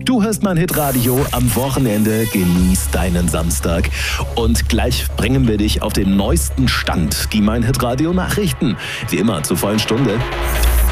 Du hörst mein Hitradio am Wochenende, genieß deinen Samstag. Und gleich bringen wir dich auf den neuesten Stand, die mein Hitradio Nachrichten. Wie immer zur vollen Stunde.